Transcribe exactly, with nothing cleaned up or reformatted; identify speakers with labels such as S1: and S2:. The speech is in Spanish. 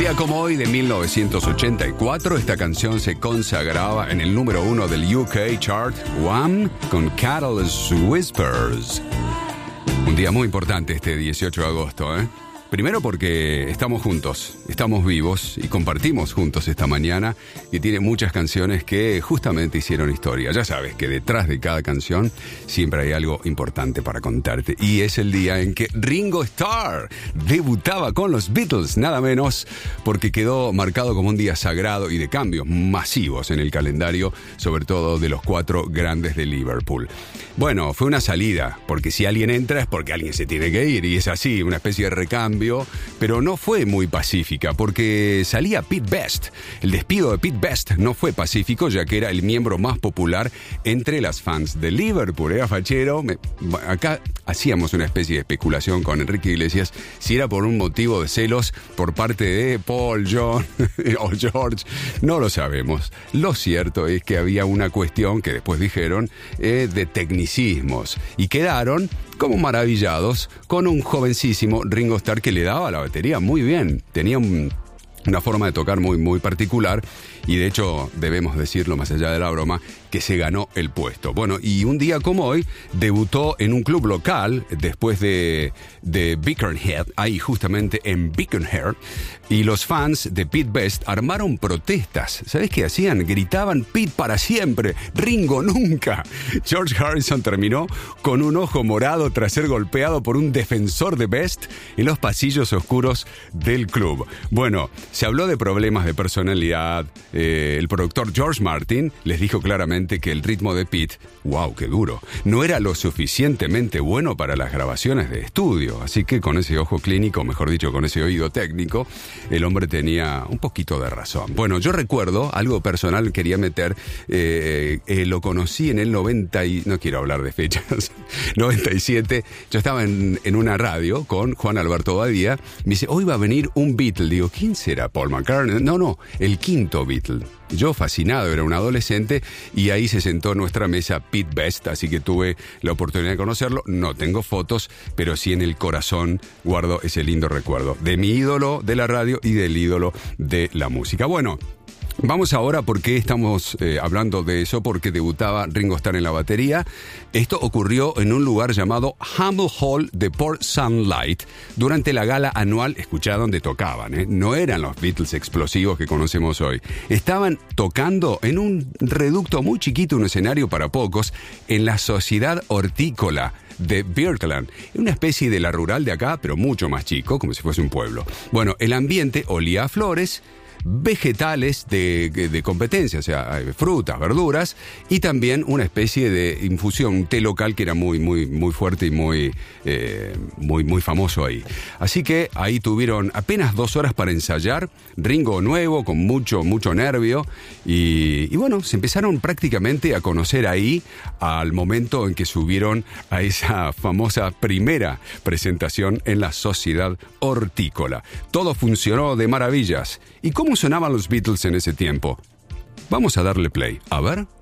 S1: día como hoy de mil novecientos ochenta y cuatro, esta canción se consagraba en el número uno del U K Chart, Wham, con Catalyst Whispers. Un día muy importante este dieciocho de agosto, ¿eh? Primero porque estamos juntos, estamos vivos y compartimos juntos esta mañana, y tiene muchas canciones que justamente hicieron historia. Ya sabes que detrás de cada canción siempre hay algo importante para contarte, y es el día en que Ringo Starr debutaba con los Beatles, nada menos, porque quedó marcado como un día sagrado y de cambios masivos en el calendario, sobre todo de los cuatro grandes de Liverpool. Bueno, fue una salida, porque si alguien entra es porque alguien se tiene que ir, y es así, una especie de recambio, pero no fue muy pacífica, porque salía Pete Best. El despido de Pete Best no fue pacífico, ya que era el miembro más popular entre las fans de Liverpool. Era fachero. Me, acá hacíamos una especie de especulación con Enrique Iglesias si era por un motivo de celos por parte de Paul, John o George. No lo sabemos. Lo cierto es que había una cuestión que después dijeron eh, de tecnicismos, y quedaron como maravillados con un jovencísimo Ringo Starr que le daba la batería muy bien. Tenía un, una forma de tocar muy, muy particular, y de hecho, debemos decirlo más allá de la broma, que se ganó el puesto. Bueno, y un día como hoy, debutó en un club local, después de, de Birkenhead, ahí justamente en Birkenhead, y los fans de Pete Best armaron protestas. ¿Sabés qué hacían? Gritaban: Pete para siempre, Ringo nunca. George Harrison terminó con un ojo morado tras ser golpeado por un defensor de Best en los pasillos oscuros del club. Bueno, se habló de problemas de personalidad. Eh, el productor George Martin les dijo claramente que el ritmo de Pete, wow, qué duro, no era lo suficientemente bueno para las grabaciones de estudio. Así que con ese ojo clínico, mejor dicho, con ese oído técnico, el hombre tenía un poquito de razón. Bueno, yo recuerdo, algo personal quería meter, eh, eh, lo conocí en el noventa y... no quiero hablar de fechas, noventa y siete, yo estaba en, en una radio con Juan Alberto Badía, me dice, hoy va a venir un Beatle. Digo, ¿quién será? ¿Paul McCartney? No, no, el quinto Beatle. Yo fascinado, era un adolescente, y ahí se sentó en nuestra mesa Pete Best, así que tuve la oportunidad de conocerlo. No tengo fotos, pero sí en el corazón guardo ese lindo recuerdo de mi ídolo de la radio y del ídolo de la música. Bueno, vamos ahora, porque estamos eh, hablando de eso, porque debutaba Ringo Starr en la batería. Esto ocurrió en un lugar llamado Humble Hall de Port Sunlight durante la gala anual. Escuchá donde tocaban, ¿eh? No eran los Beatles explosivos que conocemos hoy. Estaban tocando en un reducto muy chiquito, un escenario para pocos, en la Sociedad Hortícola de Birkeland, una especie de la rural de acá, pero mucho más chico, como si fuese un pueblo. Bueno, el ambiente olía a flores, vegetales de, de competencia, o sea, frutas, verduras, y también una especie de infusión, un té local que era muy, muy, muy fuerte y muy, eh, muy, muy famoso ahí. Así que ahí tuvieron apenas dos horas para ensayar, Ringo nuevo, con mucho, mucho nervio, y, y bueno, se empezaron prácticamente a conocer ahí al momento en que subieron a esa famosa primera presentación en la Sociedad Hortícola. Todo funcionó de maravillas. ¿Y cómo sonaban los Beatles en ese tiempo? Vamos a darle play. A ver.